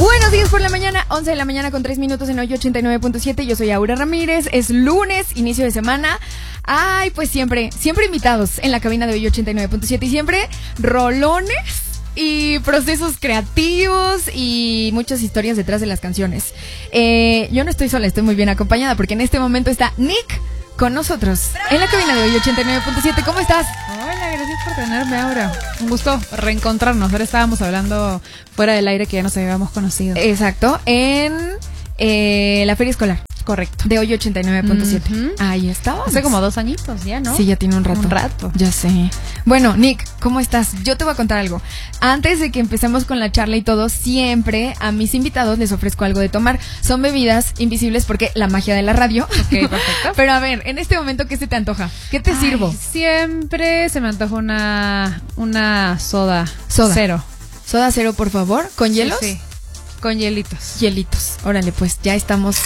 Buenos días por la mañana, 11 de la mañana con 3 minutos en hoy 89.7. Yo soy Aura Ramírez, es lunes, inicio de semana. Ay, pues siempre invitados en la cabina de hoy 89.7 y siempre rolones y procesos creativos y muchas historias detrás de las canciones. Yo no estoy sola, estoy muy bien acompañada porque en este momento está Nick con nosotros en la cabina de hoy 89.7. ¿Cómo estás? Hola, gracias por tenerme, Aura. Un gusto reencontrarnos. Ahora estábamos hablando fuera del aire que ya nos habíamos conocido. Exacto, en la feria escolar. Correcto. De hoy 89.7. Ahí estábamos. Hace como 2 añitos ya, ¿no? Sí, ya tiene un rato. Un rato. Ya sé. Bueno, Nick, ¿cómo estás? Yo te voy a contar algo. Antes de que empecemos con la charla y todo, siempre a mis invitados les ofrezco algo de tomar. Son bebidas invisibles porque la magia de la radio. Ok, perfecto. Pero a ver, en este momento, ¿qué se te antoja? ¿Qué te sirvo? Siempre se me antoja una soda. Cero. Soda cero, por favor. ¿Con hielos? Sí. Con hielitos. Hielitos. Órale, pues ya estamos.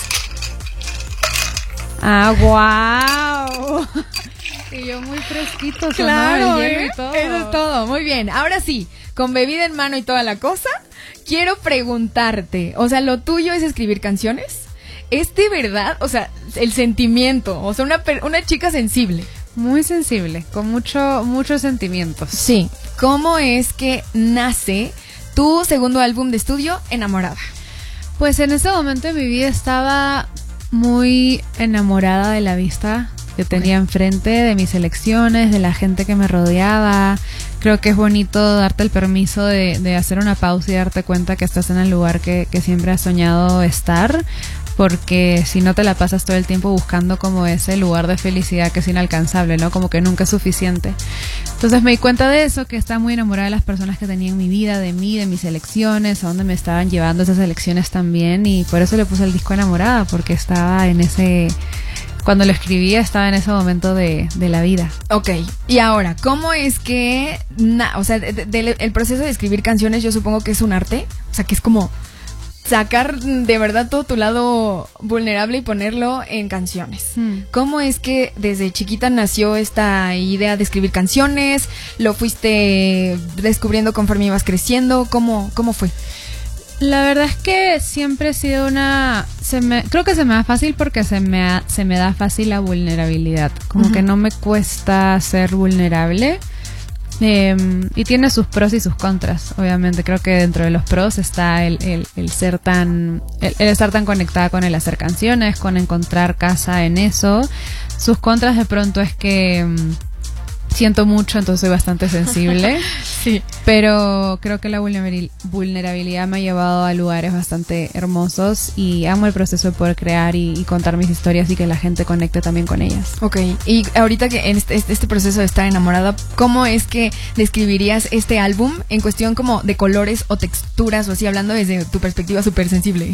¡Ah, wow! Y yo muy fresquito, claro, el hielo y todo. Eso es todo. Muy bien. Ahora sí, con bebida en mano y toda la cosa, quiero preguntarte, o sea, ¿lo tuyo es escribir canciones? ¿Es de verdad? O sea, el sentimiento, o sea, una chica sensible. Muy sensible, con muchos sentimientos. Sí. ¿Cómo es que nace tu segundo álbum de estudio, Enamorada? Pues en ese momento de mi vida estaba muy enamorada de la vista que tenía enfrente, de mis elecciones, de la gente que me rodeaba. Creo que es bonito darte el permiso de hacer una pausa y darte cuenta que estás en el lugar que siempre has soñado estar, porque si no te la pasas todo el tiempo buscando como ese lugar de felicidad que es inalcanzable, ¿no? Como que nunca es suficiente. Entonces me di cuenta de eso, que estaba muy enamorada de las personas que tenía en mi vida, de mí, de mis elecciones, a dónde me estaban llevando esas elecciones también, y por eso le puse el disco Enamorada, porque estaba en ese... Cuando lo escribía estaba en ese momento de la vida. Ok, y ahora, ¿cómo es que... o sea, el proceso de escribir canciones yo supongo que es un arte, o sea, que es como sacar de verdad todo tu lado vulnerable y ponerlo en canciones. ¿Cómo es que desde chiquita nació esta idea de escribir canciones? ¿Lo fuiste descubriendo conforme ibas creciendo? ¿Cómo fue? La verdad es que siempre he sido creo que se me da fácil porque se me da fácil la vulnerabilidad. Como que no me cuesta ser vulnerable. Y tiene sus pros y sus contras, obviamente. Creo que dentro de los pros está el estar tan conectada con el hacer canciones, con encontrar casa en eso. Sus contras de pronto es que siento mucho, entonces soy bastante sensible. Sí. Pero creo que la vulnerabilidad me ha llevado a lugares bastante hermosos y amo el proceso de poder crear y contar mis historias y que la gente conecte también con ellas. Ok, y ahorita que en este proceso de estar enamorada, ¿cómo es que describirías este álbum en cuestión como de colores o texturas o así, hablando desde tu perspectiva súper sensible?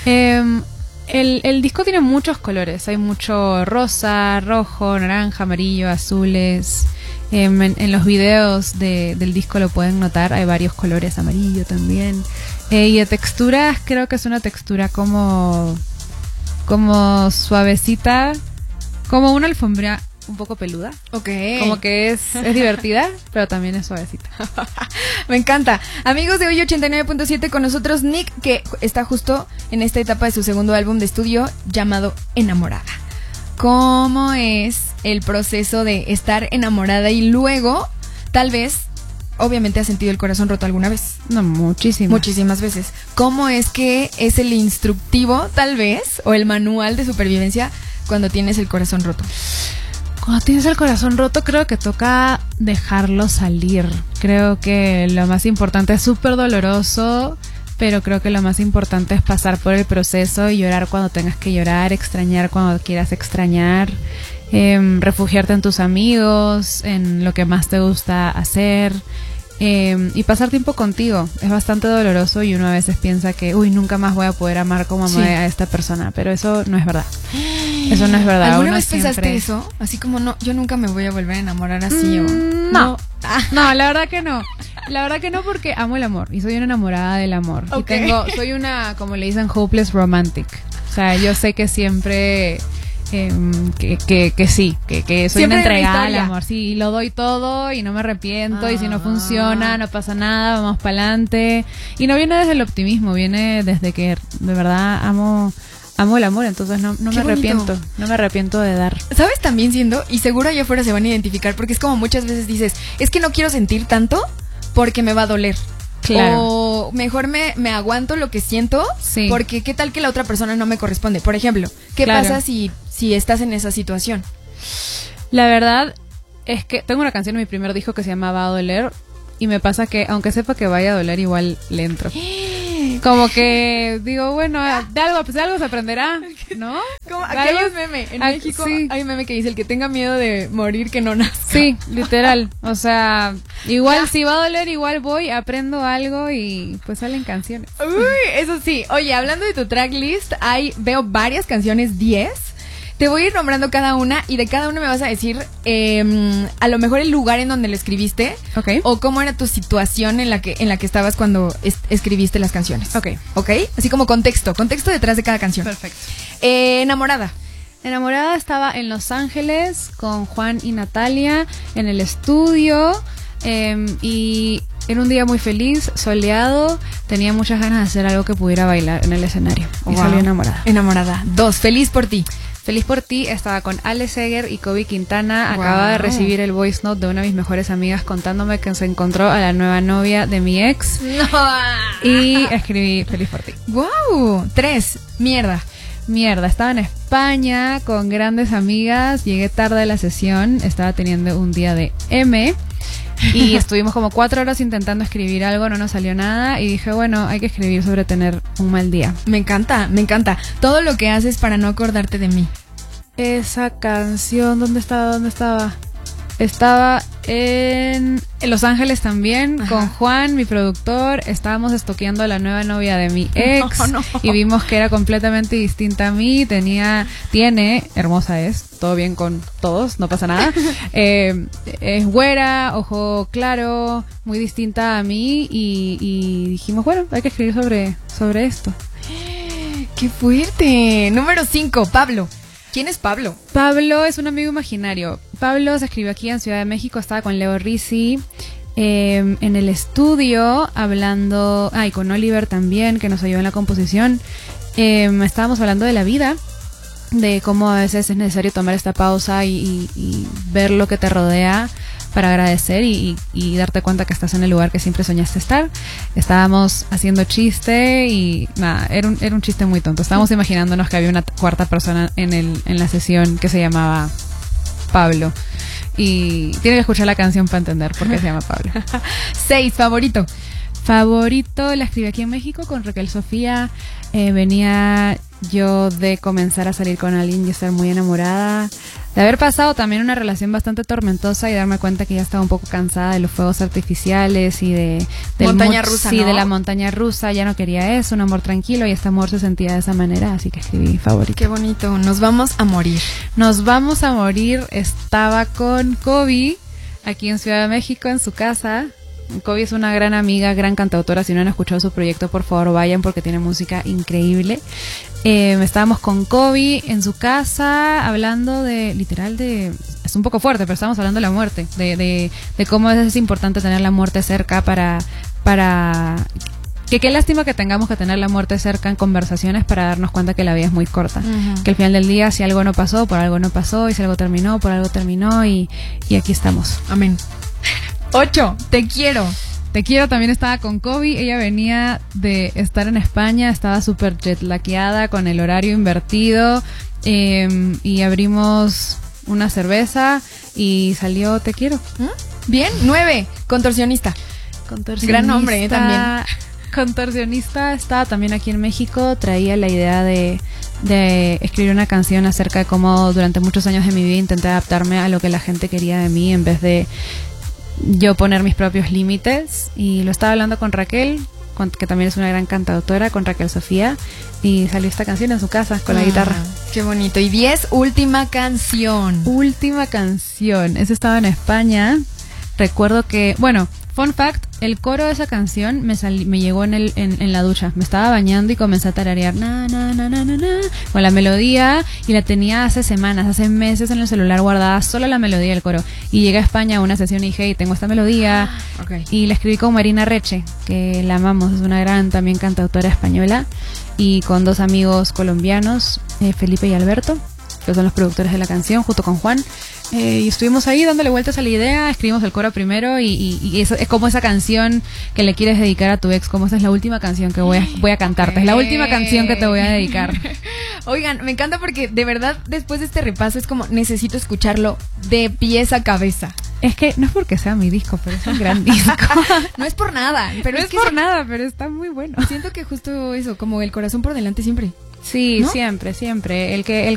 El disco tiene muchos colores, hay mucho rosa, rojo, naranja, amarillo, azules. En los videos del disco lo pueden notar, hay varios colores, amarillo también. Y de texturas, creo que es una textura como suavecita, como una alfombra un poco peluda. Ok. Como que es divertida, pero también es suavecita. Me encanta. Amigos de hoy 89.7, con nosotros Nick, que está justo en esta etapa de su segundo álbum de estudio llamado Enamorada. ¿Cómo es el proceso de estar enamorada y luego, tal vez, obviamente has sentido el corazón roto alguna vez? No, muchísimas veces. ¿Cómo es que es el instructivo, tal vez, o el manual de supervivencia cuando tienes el corazón roto? Cuando tienes el corazón roto, creo que toca dejarlo salir. Creo que lo más importante es súper doloroso, pero creo que lo más importante es pasar por el proceso y llorar cuando tengas que llorar, extrañar cuando quieras extrañar, refugiarte en tus amigos, en lo que más te gusta hacer, y pasar tiempo contigo. Es bastante doloroso y uno a veces piensa que nunca más voy a poder amar como amé a esta persona, pero eso no es verdad. Eso no es verdad. ¿Alguna vez pensaste eso? Así como, no, yo nunca me voy a volver a enamorar así. No, la verdad que no. La verdad que no, porque amo el amor y soy una enamorada del amor. Okay. Y soy una, como le dicen, hopeless romantic. O sea, yo sé que siempre que sí, que soy Siempre una entregada una al historia. amor. Sí, lo doy todo y no me arrepiento. Y si no funciona, no pasa nada, vamos para adelante. Y no viene desde el optimismo, viene desde que de verdad amo el amor. Entonces no me arrepiento. No me arrepiento de dar. ¿Sabes también siendo? Y seguro allá afuera se van a identificar, porque es como muchas veces dices, es que no quiero sentir tanto porque me va a doler. Claro. O mejor me aguanto lo que siento, Sí. porque qué tal que la otra persona no me corresponde. Por ejemplo, ¿qué Claro. pasa si estás en esa situación? La verdad es que tengo una canción en mi primer disco que se llama Va a doler. Y me pasa que, aunque sepa que vaya a doler, igual le entro. Como que digo, bueno, de algo se aprenderá, ¿no? Como, aquí hay un meme. En México sí. hay un meme que dice, el que tenga miedo de morir, que no nazca. Sí, literal. O sea, igual si va a doler, igual voy, aprendo algo y pues salen canciones. Uy, eso sí. Oye, hablando de tu tracklist, veo varias canciones, 10. Te voy a ir nombrando cada una y de cada una me vas a decir a lo mejor el lugar en donde lo escribiste. Ok. O cómo era tu situación en la que estabas cuando escribiste las canciones. Ok. ¿Ok? Así como contexto detrás de cada canción. Perfecto. Enamorada. Enamorada estaba en Los Ángeles con Juan y Natalia en el estudio y era un día muy feliz, soleado, tenía muchas ganas de hacer algo que pudiera bailar en el escenario y Wow. salí enamorada. Enamorada. 2, feliz por ti. Feliz por ti, estaba con Ale Seger y Kobe Quintana. Wow. Acaba de recibir el voice note de una de mis mejores amigas contándome que se encontró a la nueva novia de mi ex. Y escribí Feliz por ti. Wow. 3, mierda. Mierda, estaba en España con grandes amigas, llegué tarde a la sesión, estaba teniendo un día de M y estuvimos como 4 horas intentando escribir algo, no nos salió nada y dije, bueno, hay que escribir sobre tener un mal día. Me encanta, me encanta. Todo lo que haces para no acordarte de mí. Esa canción, ¿dónde estaba? Estaba en Los Ángeles también. Ajá. Con Juan, mi productor. Estábamos estoqueando a la nueva novia de mi ex. No. Y vimos que era completamente distinta a mí. Tiene, hermosa es, todo bien con todos, no pasa nada. Es güera, ojo claro, muy distinta a mí. Y dijimos, bueno, hay que escribir sobre esto. ¡Qué fuerte! Número 5, Pablo. ¿Quién es Pablo? Pablo es un amigo imaginario. Pablo se escribió aquí en Ciudad de México, estaba con Leo Rizzi en el estudio hablando, y con Oliver también, que nos ayudó en la composición. Estábamos hablando de la vida, de cómo a veces es necesario tomar esta pausa y ver lo que te rodea para agradecer y darte cuenta que estás en el lugar que siempre soñaste estar. Estábamos haciendo chiste y nada, era un chiste muy tonto. Estábamos imaginándonos que había una cuarta persona en la sesión que se llamaba Pablo. Y tiene que escuchar la canción para entender por qué se llama Pablo. 6, favorito. Favorito, la escribí aquí en México con Raquel Sofía. Venía yo de comenzar a salir con alguien y estar muy enamorada, de haber pasado también una relación bastante tormentosa y darme cuenta que ya estaba un poco cansada de los fuegos artificiales y del montaña rusa, sí, ¿no? de la montaña rusa. Ya no quería eso, un amor tranquilo, y este amor se sentía de esa manera, así que escribí favorito. Qué bonito. Nos vamos a morir. Nos vamos a morir. Estaba con Kobe aquí en Ciudad de México en su casa. Kobe es una gran amiga, gran cantautora. Si no han escuchado su proyecto, por favor vayan porque tiene música increíble. Estábamos con Kobe en su casa hablando es un poco fuerte, pero estábamos hablando de la muerte, de cómo es importante tener la muerte cerca para que qué lástima que tengamos que tener la muerte cerca en conversaciones para darnos cuenta que la vida es muy corta. Uh-huh. Que al final del día, si algo no pasó, por algo no pasó, y si algo terminó, por algo terminó, y aquí estamos. Amén. 8, te quiero. Te quiero también estaba con Kobe. Ella venía de estar en España, estaba súper jetlaqueada con el horario invertido, y abrimos una cerveza y salió Te quiero. Bien, 9, contorsionista. Gran nombre, también. Contorsionista estaba también aquí en México. Traía la idea de escribir una canción acerca de cómo durante muchos años de mi vida intenté adaptarme a lo que la gente quería de mí en vez de yo poner mis propios límites. Y lo estaba hablando con Raquel, que también es una gran cantautora, con Raquel Sofía, y salió esta canción en su casa con la guitarra. Qué bonito. Y 10, última canción. Última canción. Esa estaba en España. Recuerdo que, bueno, fun fact, el coro de esa canción me llegó en la ducha. Me estaba bañando y comencé a tararear na, na, na, na, na, na, con la melodía, y la tenía hace semanas, hace meses en el celular guardada, solo la melodía del coro. Y llegué a España a una sesión y dije, hey, tengo esta melodía. Okay. Y la escribí con Marina Reche, que la amamos, es una gran también cantautora española, y con 2 amigos colombianos, Felipe y Alberto, que son los productores de la canción, junto con Juan. Y estuvimos ahí dándole vueltas a la idea, escribimos el coro primero, y eso es como esa canción que le quieres dedicar a tu ex, como esa es la última canción que voy a cantarte, es la última canción que te voy a dedicar. Oigan, me encanta porque de verdad después de este repaso es como necesito escucharlo de pies a cabeza. Es que no es porque sea mi disco, pero es un gran disco. No es por nada, pero no es que por nada, pero está muy bueno. Siento que justo eso, como el corazón por delante siempre. Sí, ¿no? siempre.